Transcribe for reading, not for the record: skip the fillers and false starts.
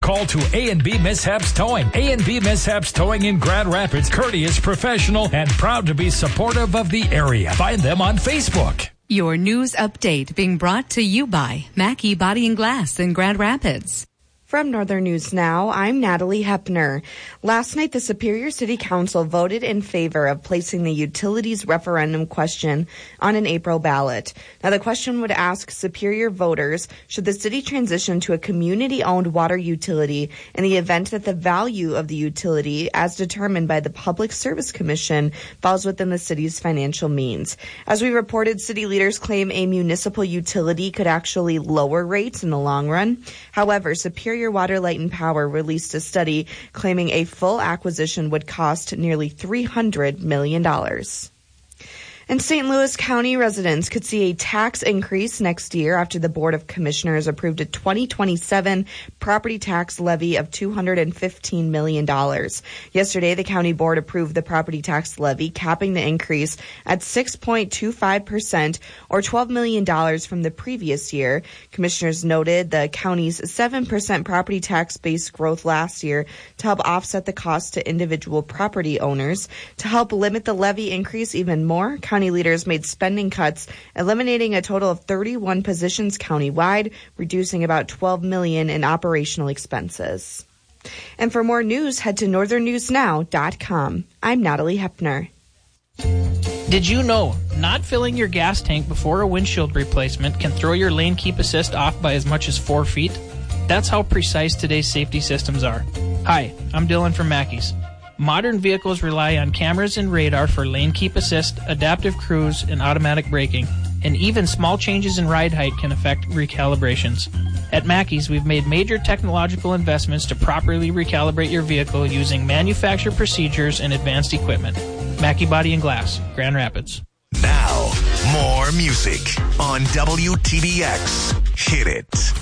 Call to A&B Mishaps Towing. A&B Mishaps Towing in Grand Rapids. Courteous, professional, and proud to be supportive of the area. Find them on Facebook. Your news update being brought to you by Mackey Body and Glass in Grand Rapids. From Northern News Now, I'm Natalie Hepner. Last night, the Superior City Council voted in favor of placing the utilities referendum question on an April ballot. Now, the question would ask Superior voters, should the city transition to a community-owned water utility in the event that the value of the utility, as determined by the Public Service Commission, falls within the city's financial means? As we reported, city leaders claim a municipal utility could actually lower rates in the long run. However, Superior Water, Light and Power released a study claiming a full acquisition would cost nearly $300 million. And St. Louis County residents could see a tax increase next year after the Board of Commissioners approved a 2027 property tax levy of $215 million. Yesterday, the county board approved the property tax levy, capping the increase at 6.25% or $12 million from the previous year. Commissioners noted the county's 7% property tax base growth last year to help offset the cost to individual property owners. To help limit the levy increase even more, county leaders made spending cuts, eliminating a total of 31 positions countywide, reducing about $12 million in operational expenses. And for more news, head to northernnewsnow.com. I'm Natalie Hepner. Did you know not filling your gas tank before a windshield replacement can throw your lane keep assist off by as much as 4 feet? That's how precise today's safety systems are. Hi, I'm Dylan from Mackey's. Modern vehicles rely on cameras and radar for lane keep assist, adaptive cruise, and automatic braking. And even small changes in ride height can affect recalibrations. At Mackey's, we've made major technological investments to properly recalibrate your vehicle using manufactured procedures and advanced equipment. Mackey Body and Glass, Grand Rapids. Now, more music on WTBX. Hit it.